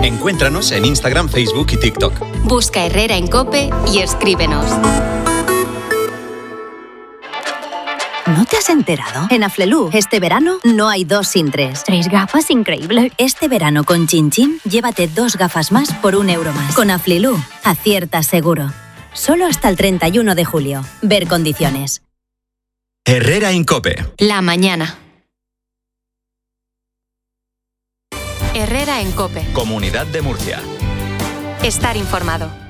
Encuéntranos en Instagram, Facebook y TikTok. Busca Herrera en COPE y escríbenos. ¿No te has enterado? En Aflelu, este verano, no hay 2 sin 3. 3 gafas, increíble. Este verano con Chin Chin, llévate 2 gafas más por €1 más. Con Aflelu, acierta seguro. Solo hasta el 31 de julio. Ver condiciones. Herrera en COPE. La mañana. Herrera en COPE. Comunidad de Murcia. Estar informado.